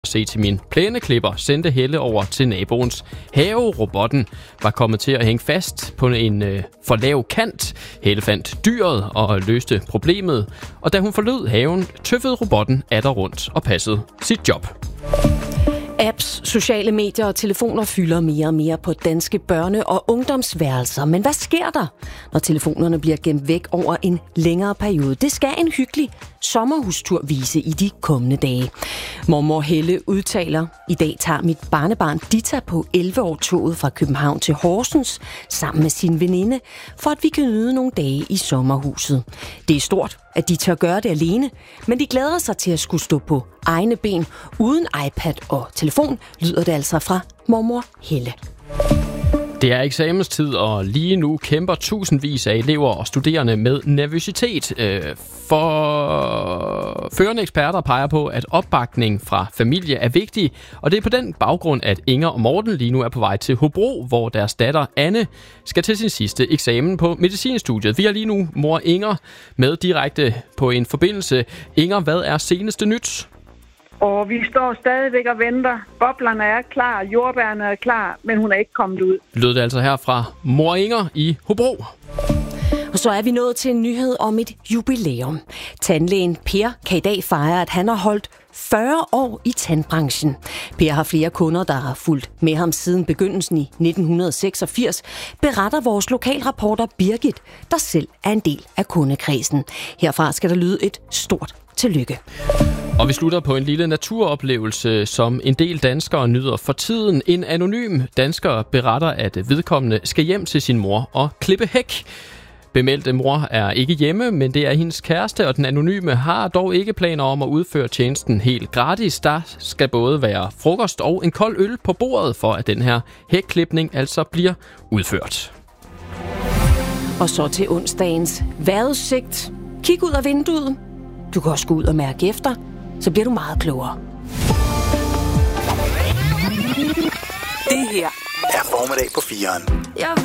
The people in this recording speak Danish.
Se til min plæneklipper, sendte Helle over til naboens have. Robotten var kommet til at hænge fast på en for lav kant. Helle fandt dyret og løste problemet, og da hun forlod haven, tøffede robotten atter rundt og passede sit job. Apps, sociale medier og telefoner fylder mere og mere på danske børne- og ungdomsværelser. Men hvad sker der, når telefonerne bliver gemt væk over en længere periode? Det skal en hyggelig sommerhustur vise i de kommende dage. Mormor Helle udtaler: I dag tager mit barnebarn Dita på 11 år toget fra København til Horsens sammen med sin veninde, for at vi kan nyde nogle dage i sommerhuset. Det er stort, at de tør gøre det alene, men de glæder sig til at skulle stå på egne ben uden iPad og telefon, lyder det altså fra mormor Helle. Det er eksamenstid, og lige nu kæmper tusindvis af elever og studerende med nervøsitet. For førende eksperter peger på, at opbakning fra familie er vigtig, og det er på den baggrund, at Inger og Morten lige nu er på vej til Hobro, hvor deres datter Anne skal til sin sidste eksamen på medicinstudiet. Vi har lige nu mor Inger med direkte på en forbindelse. Inger, hvad er seneste nyt? Og vi står stadigvæk og venter. Boblerne er klar, jordbærne er klar, men hun er ikke kommet ud. Lød det altså her fra mor Inger i Hobro. Og så er vi nået til en nyhed om et jubilæum. Tandlægen Per kan i dag fejre, at han har holdt 40 år i tandbranchen. Per har flere kunder, der har fulgt med ham siden begyndelsen i 1986, beretter vores lokalreporter Birgit, der selv er en del af kundekredsen. Herfra skal der lyde et stort tillykke. Og vi slutter på en lille naturoplevelse, som en del danskere nyder for tiden. En anonym dansker beretter, at vedkommende skal hjem til sin mor og klippe hæk. Bemeldte mor er ikke hjemme, men det er hendes kæreste, og den anonyme har dog ikke planer om at udføre tjenesten helt gratis. Der skal både være frokost og en kold øl på bordet, for at den her hækklipning altså bliver udført. Og så til onsdagens vejrudsigt. Kig ud af vinduet. Du kan også gå ud og mærke efter, så bliver du meget klogere. Det her er formiddag på 4'eren.